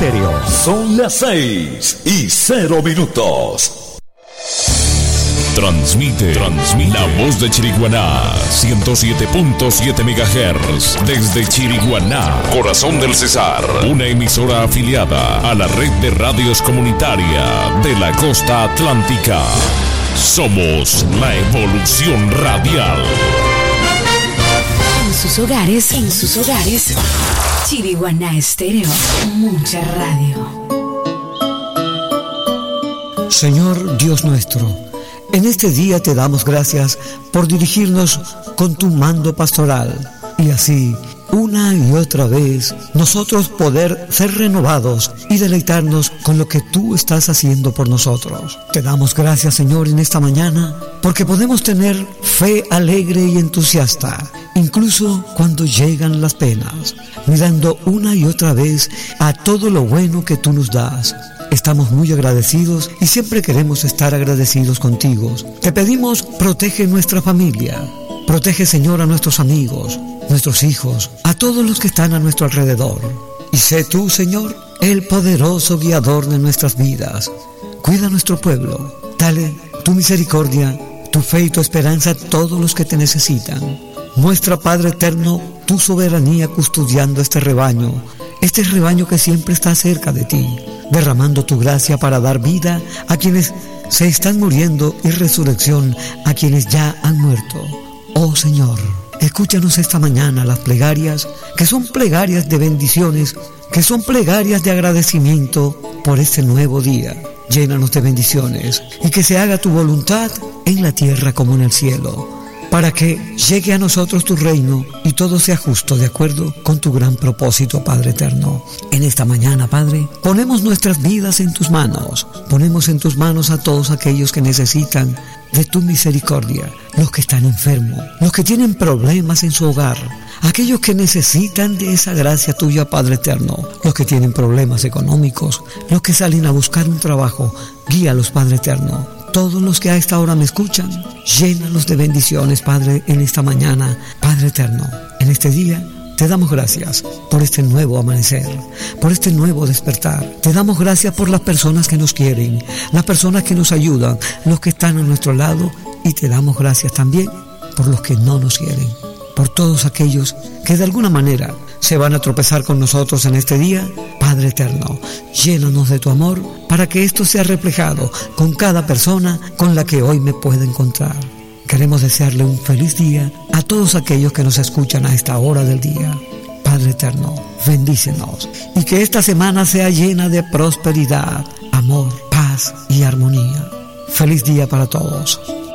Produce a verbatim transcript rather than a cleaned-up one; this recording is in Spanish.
Estéreo. Son las seis y cero minutos. Transmite, transmite la voz de Chiriguaná, ciento siete punto siete megahertz, desde Chiriguaná, corazón del Cesar, una emisora afiliada a la red de radios comunitaria de la costa atlántica. Somos la evolución radial. En sus hogares, en sus hogares, Chiriguaná Estéreo, mucha radio. Señor Dios nuestro, en este día te damos gracias por dirigirnos con tu mando pastoral y así, una y otra vez, nosotros poder ser renovados y deleitarnos con lo que tú estás haciendo por nosotros. Te damos gracias, Señor, en esta mañana porque podemos tener fe alegre y entusiasta, incluso cuando llegan las penas, mirando una y otra vez a todo lo bueno que tú nos das. Estamos muy agradecidos y siempre queremos estar agradecidos contigo. Te pedimos, protege nuestra familia. Protege, Señor, a nuestros amigos, nuestros hijos, a todos los que están a nuestro alrededor. Y sé tú, Señor, el poderoso guiador de nuestras vidas. Cuida a nuestro pueblo. Dale tu misericordia, tu fe y tu esperanza a todos los que te necesitan. Muestra, Padre eterno, tu soberanía custodiando este rebaño, este rebaño que siempre está cerca de ti, derramando tu gracia para dar vida a quienes se están muriendo y resurrección a quienes ya han muerto. Oh Señor, escúchanos esta mañana las plegarias, que son plegarias de bendiciones, que son plegarias de agradecimiento por este nuevo día. Llénanos de bendiciones y que se haga tu voluntad en la tierra como en el cielo, para que llegue a nosotros tu reino y todo sea justo de acuerdo con tu gran propósito, Padre eterno. En esta mañana, Padre, ponemos nuestras vidas en tus manos, ponemos en tus manos a todos aquellos que necesitan de tu misericordia, los que están enfermos, los que tienen problemas en su hogar, aquellos que necesitan de esa gracia tuya, Padre eterno, los que tienen problemas económicos, los que salen a buscar un trabajo, guíalos, Padre eterno. Todos los que a esta hora me escuchan, llénalos de bendiciones, Padre, en esta mañana, Padre eterno. En este día te damos gracias por este nuevo amanecer, por este nuevo despertar. Te damos gracias por las personas que nos quieren, las personas que nos ayudan, los que están a nuestro lado, y te damos gracias también por los que no nos quieren, por todos aquellos que de alguna manera se van a tropezar con nosotros en este día. Padre eterno, llénanos de tu amor para que esto sea reflejado con cada persona con la que hoy me pueda encontrar. Queremos desearle un feliz día a todos aquellos que nos escuchan a esta hora del día. Padre eterno, bendícenos y que esta semana sea llena de prosperidad, amor, paz y armonía. Feliz día para todos.